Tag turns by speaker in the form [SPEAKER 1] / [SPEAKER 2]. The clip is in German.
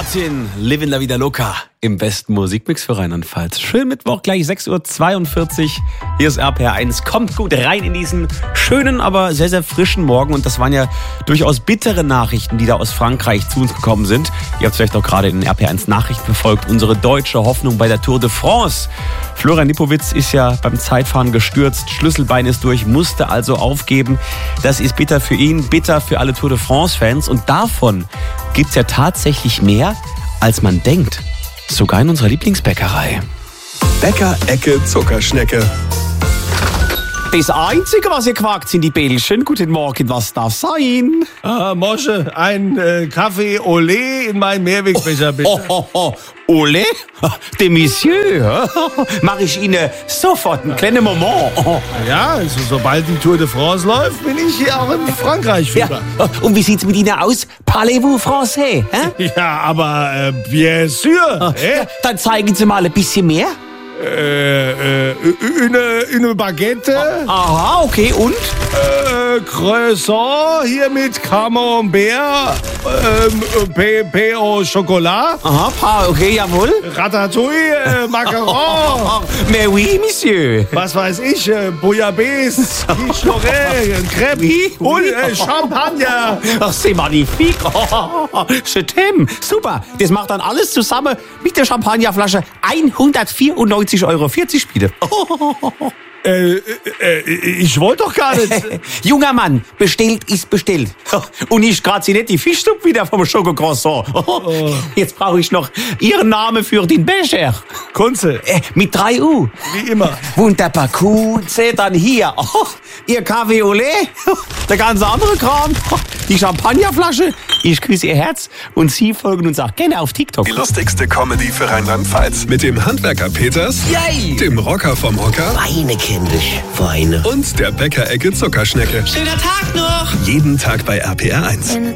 [SPEAKER 1] Martin, Livin La Vida Loca im besten Musikmix für Rheinland-Pfalz. Schön Mittwoch, gleich 6.42 Uhr. Hier ist RPR1. Kommt gut rein in diesen schönen, aber sehr, sehr frischen Morgen. Und das waren ja durchaus bittere Nachrichten, die da aus Frankreich zu uns gekommen sind. Ihr habt es vielleicht auch gerade in den RPR1 Nachrichten verfolgt. Unsere deutsche Hoffnung bei der Tour de France. Florian Lipowitz ist ja beim Zeitfahren gestürzt. Schlüsselbein ist durch, musste also aufgeben. Das ist bitter für ihn, bitter für alle Tour de France-Fans. Und davon gibt es ja tatsächlich mehr, als man denkt. Sogar in unserer Lieblingsbäckerei.
[SPEAKER 2] Bäcker-Ecke Zuckerschnecke.
[SPEAKER 1] Das Einzige, was ihr quakt, sind die Bällchen. Guten Morgen, was darf sein?
[SPEAKER 3] Mosche, ein Kaffee Olé in meinen Mehrwegbecher, bitte.
[SPEAKER 1] Ole? De Monsieur? Mach ich Ihnen sofort einen kleinen Moment.
[SPEAKER 3] Ja, also sobald die Tour de France läuft, bin ich hier auch in Frankreich
[SPEAKER 1] Ja.
[SPEAKER 3] wieder.
[SPEAKER 1] Und wie sieht's mit Ihnen aus? Parlez-vous français? Hä?
[SPEAKER 3] Ja, aber bien sûr.
[SPEAKER 1] Dann zeigen Sie mal ein bisschen mehr.
[SPEAKER 3] Eine Baguette,
[SPEAKER 1] Aha, okay, und?
[SPEAKER 3] Croissant hier mit Camembert, Pain au Chocolat,
[SPEAKER 1] Aha, okay, jawohl.
[SPEAKER 3] Ratatouille, Macaron,
[SPEAKER 1] Mais oui, Monsieur.
[SPEAKER 3] was weiß ich, Bouillabaisse, Quiche Lorraine, Crepe und Champagner.
[SPEAKER 1] Ach, c'est magnifique. Je t'aime. Super. Das macht dann alles zusammen mit der Champagnerflasche 194,40 Euro bitte.
[SPEAKER 3] Ich wollte doch gar nicht.
[SPEAKER 1] Junger Mann, bestellt ist bestellt. Und ich grad sie nicht die Fischsuppe wieder vom Schokocroissant. Jetzt brauche ich noch Ihren Namen für den Becher.
[SPEAKER 3] Kunze,
[SPEAKER 1] Mit 3 U.
[SPEAKER 3] wie immer.
[SPEAKER 1] Wunderbar, Kunze, dann hier. Ihr Kaffee Olé, der ganze andere Kram, die Champagnerflasche. Ich küsse Ihr Herz und Sie folgen uns auch gerne auf TikTok.
[SPEAKER 2] Die lustigste Comedy für Rheinland-Pfalz. Mit dem Handwerker Peters,
[SPEAKER 1] Yay!
[SPEAKER 2] dem Rocker vom Hocker
[SPEAKER 4] Feine kindisch, feine.
[SPEAKER 2] und der Bäcker-Ecke Zuckerschnecke.
[SPEAKER 4] Schöner Tag noch!
[SPEAKER 2] Jeden Tag bei RPR1.